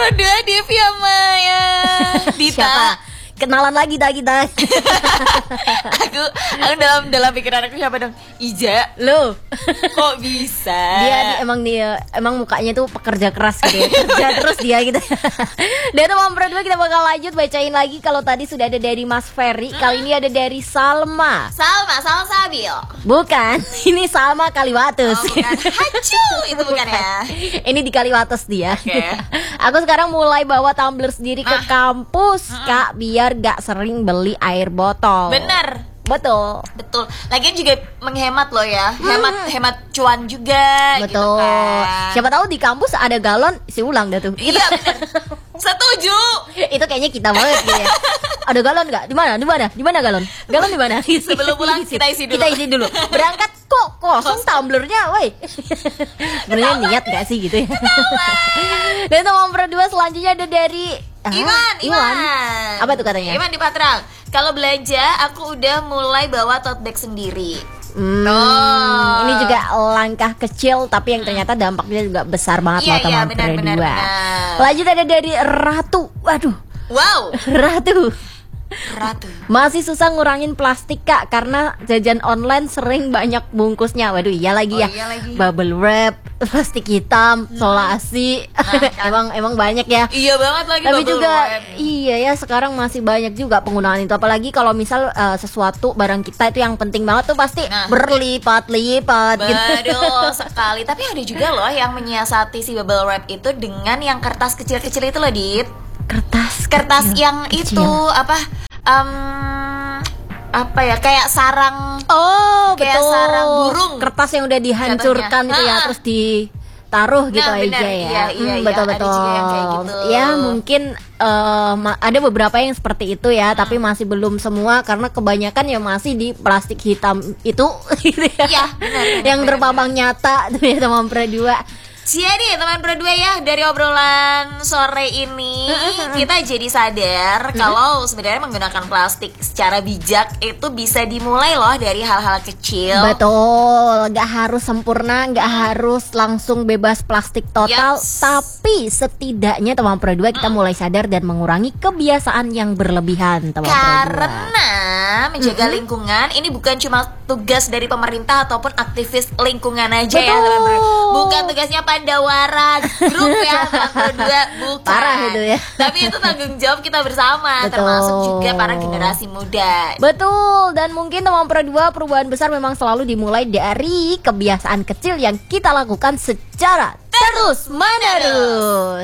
berdua Devi sama ya Dita. Siapa? Kenalan lagi dah kita. aku dalam pikiran aku siapa dong? Ija. Lo Kok bisa? dia emang mukanya tuh pekerja keras gitu ya. Kerja terus dia gitu. Dan teman berdua kita bakal lanjut bacain lagi. Kalau tadi sudah ada dari Mas Ferry, kali ini ada dari Salma Sabil. Bukan, ini Salma Kaliwatus. Oh, bukan. Hacu, itu bukan ya. Ini di Kaliwatus dia. Oke. Aku sekarang mulai bawa tumbler sendiri ke kampus, Kak, biar gak sering beli air botol. Bener. Betul. Lagian juga menghemat loh ya. Hemat cuan juga gitu Betul. kan. Siapa tahu di kampus ada galon isi ulang dah tuh. Iya bener. Setuju. Itu kayaknya kita banget gitu ya. Ada galon nggak? Di mana galon? Galon di mana? Sebelum pulang kita isi dulu. Berangkat kok kosong tumblernya, woi. Sebenarnya niat nggak sih gitu ya? Dan teman berdua selanjutnya ada dari Iwan. Apa tuh katanya? Iwan di Patrang. Kalau belanja aku udah mulai bawa tote bag sendiri. Ini juga langkah kecil tapi yang ternyata dampaknya juga besar banget loh teman berdua. Benar. Lanjut ada dari Ratu. Waduh. Wow. Ratu. Masih susah ngurangin plastik Kak, karena jajan online sering banyak bungkusnya. Waduh iya lagi ya. Iya lagi. Bubble wrap, plastik hitam, solasi. Emang banyak ya. Iya banget lagi. Tapi bubble juga wrap. iya ya, sekarang masih banyak juga penggunaan itu. Apalagi kalau misal sesuatu barang kita itu yang penting banget tuh pasti berlipat-lipat gitu. Betul sekali. Tapi ada juga loh yang menyiasati si bubble wrap itu dengan yang kertas kecil-kecil itu loh, Dit. Kertas yang kecil. itu apa ya, kayak sarang. Oh Kayak betul, sarang burung. kertas yang udah dihancurkan Jatuhnya. itu ya, terus ditaruh gitu Nah, aja benar. ya. Iya, Betul ada betul. juga yang kayak gitu. Ya mungkin ada beberapa yang seperti itu ya, tapi masih belum semua karena kebanyakan ya masih di plastik hitam itu gitu ya. Iya, benar, yang benar, terpampang nyata tuh ya teman berdua. Jadi teman berdua ya, dari obrolan sore ini kita jadi sadar kalau sebenarnya menggunakan plastik secara bijak itu bisa dimulai loh dari hal-hal kecil. Betul, gak harus sempurna, gak harus langsung bebas plastik total, Yes. tapi setidaknya teman berdua kita mulai sadar dan mengurangi kebiasaan yang berlebihan teman berdua. Karena menjaga lingkungan ini bukan cuma tugas dari pemerintah ataupun aktivis lingkungan aja ya teman berdua. Bukan tugasnya Pandawara grup ya teman berdua, bukan. Parah itu ya. Tapi itu tanggung jawab kita bersama. Betul. Termasuk juga para generasi muda. Betul, dan mungkin teman berdua perubahan besar memang selalu dimulai dari kebiasaan kecil yang kita lakukan secara terus menerus.